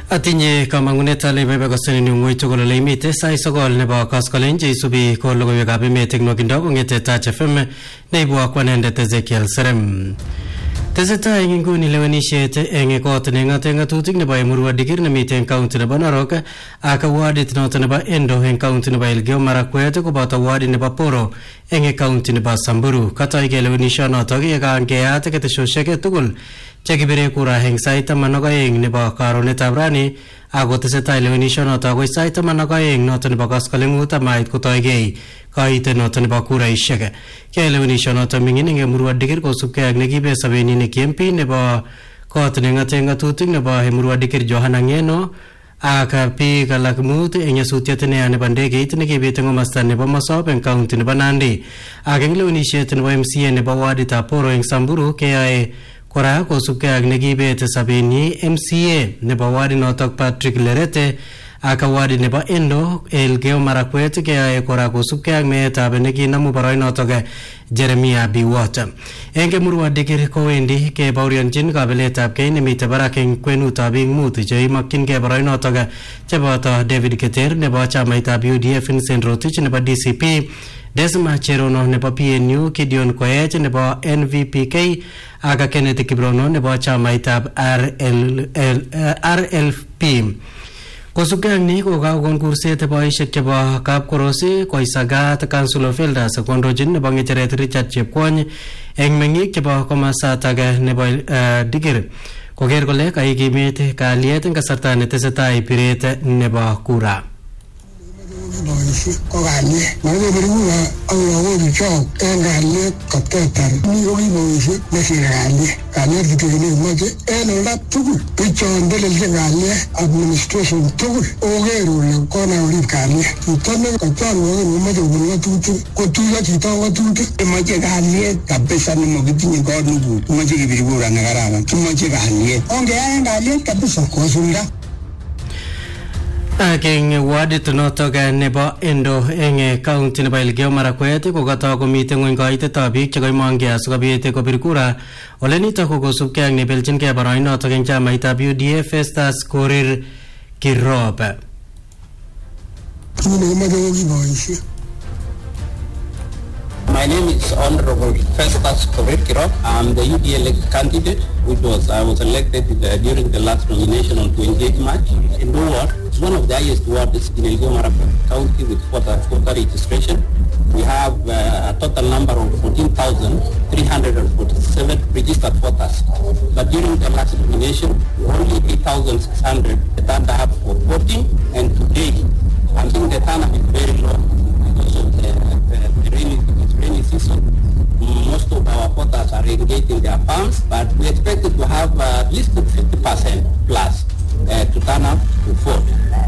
Atinye kamangunet ale bebe koseni ni ngoi tugul ole imite sai sogol nebo koskolenje isubi ko logoiwekab emet eng nwokindo kongete Touch FM neibu akwanendet Ezekiel Serem. Tesetai eng inguni lewenisiet eng kot neng'ate ng'atutik nebo Emurua Dikir nemite eng county nebo Narok ak wadit noto nebo Endo eng county nebo Elgeyo Marakwet koboto wadit nebo Poro eng county nebo Samburu. Katoige lewenisionotok yekangeyat ketesiosiek tugul chekibire kura eng sait 12 nebo karonetab rani ako tesetai lewenisionotok akoi sait 12 noto nebo koskoleng'ut amait kotoigei kaitet noto nebo kuraisiek. Kiyae lewenisionotok ming'in eng Emurua Dikir kosubkei ak nekibe sobenyi MP nebo kot neng'ate ng'atutik nebo Emurua Dikir Johana Ng'eno ak biik alak mut eng nyasutiet neya nebo ndegeit nekibit eng komasta nebo Mosop eng county nebo Nandi. Ak eng lewenisiet nebo MCA nebo waditab Poro eng Samburu keyae kora kosubkei ak nekibet sobenyi MCA nebo wadinotok Patrick Lerete ak wadit nebo Endo Elgeyo Marakwet keyae kora kosubkei ak meetab nekinamu boroinotok Jeremiah Biwott. Eng Emurua Dikir kowendi kebaorionchin kabeletab kei nemite barak eng kwenutab biik mut cheimakchingei boroinotok cheboto David Keter nebo chamaitab UDF, Vincent Rotich nebo DCP, Desma Cherono nebo PNU, Gideon Koech nebo NVPK ak Kenneth Kibrono nebo chamaitab RLP. Kosubkei ak ni kokakokon kurset boisiek chebo kapkorosi koisagat Council of Elders kondochin nebo ng'echeret Richard Chepkwony eng meng'ik chebo komasatak nebo Dikir koker kole kaikimit kalyet eng kasarta netesetai biret nebo kura. Ko kalyet makebir kura ak lagochuchok eng kalyet kotetar mi kokiboisiek nesire kalyet kityo nekimoche en olda tugul bichon telelchin kalyet administration tugul oker kole konai korib kalyet. Chito nekachorwoken nemoche kobun ng'atutik kotuiyo chito ng'atutik nemoche kalyet kabisa nemokitinye kot nebut kimoche kebir kura nekararan kimoche kalyet ongeyaen kalyet kabisa kosulda. Eng wadit notok nebo Endo eng county nebo Elgeyo Marakwet kokatoi komite ng'ony kaitetab biik chekoimongei asikobit kopir kura. Ole nitok ko kosubkei ak nebelchinkei boroinotok eng chamaitab UDA Festus Korir Kirop. My name is Honorable Festus Korir Kirop. I'm the UDA candidate, I was elected during the last nomination on 28 March. In the ward, it's one of the highest wards in Elgeyo Marakwet County with voter registration. We have a total number of 14,347 registered voters. But during the last nomination, only 8,600 turned up for voting, and today, I think the turnout is very low because of the rainy season. Most of our voters are engaged in their farms, but we expected to have at least 50% plus to turn up to vote.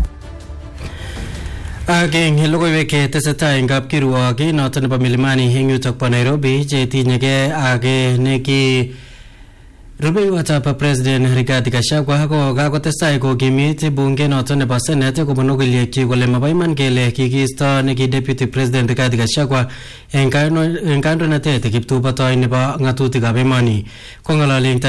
Ageng logoiwek tesetai eng kapkirwok noto nebo Milimani eng yutok po Nairobi chetinyegei ak neki rubeiwotab President Rigathi Gachagua ko kakotestai kokimit bunge noto nebo Senate kobun ogiliekchi kole mabo iman kele kikiisto neki Deputy President Rigathi Gachagua eng kandoinatet kiptubotoi nebo ng'atutikab emoni. Kong'ololi